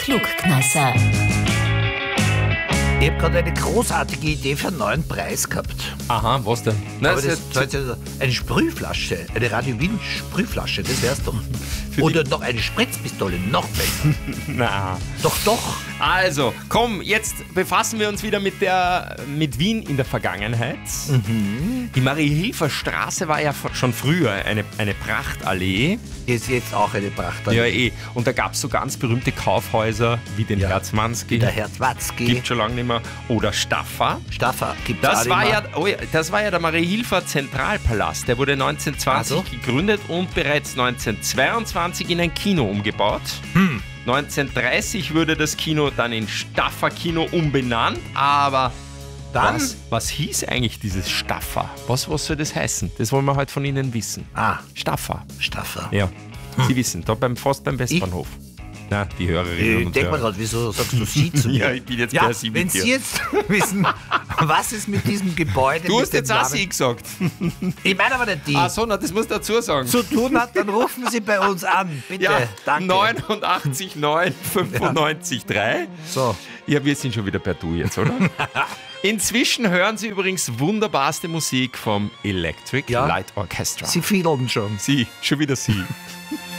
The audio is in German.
Klugkneisser. Ich habe gerade eine großartige Idee für einen neuen Preis gehabt. Aha, was denn? Nein, Aber das eine Sprühflasche, eine Radio Wien Sprühflasche, das wär's doch. Oder noch eine Spritzpistole, noch besser. Na. Doch. Also, komm, jetzt befassen wir uns wieder mit Wien in der Vergangenheit. Die Marie-Hilfer-Straße war ja schon früher eine Prachtallee. Ist jetzt auch eine Prachtallee. Ja, eh. Und da gab es so ganz berühmte Kaufhäuser wie den Herzmanski. Der Herzwatzki. Gibt schon lange nicht mehr. Oder Staffa. Staffa gibt's Das auch war, nicht ja, mehr. das war ja der Marie-Hilfer Zentralpalast. Der wurde 1920 Also? gegründet und bereits 1922 in ein Kino umgebaut. 1930 wurde das Kino dann in Staffa-Kino umbenannt, aber Dann? was hieß eigentlich dieses Staffa? Was soll das heißen? Das wollen wir heute von Ihnen wissen. Staffa. Staffa. Ja, Sie wissen, da fast beim Westbahnhof. Na, die Hörerinnen Ich und denke mir Hörer. gerade, wieso sagst du Sie zu mir? Ja, ich bin jetzt Ja, per Sie wenn mit dir. Sie jetzt wissen, was ist mit diesem Gebäude Du mit hast dem jetzt auch Namen- Sie gesagt. Ich meine aber nicht die. Ach so, na, das musst du dazu sagen. Zu tun hat, dann rufen Sie bei uns an. Bitte. Ja, Danke. 89 9 95 3. So. Ja, wir sind schon wieder per Du jetzt, oder? Inzwischen hören Sie übrigens wunderbarste Musik vom Electric Ja. Light Orchestra. Sie fiedeln schon. Sie, schon wieder Sie.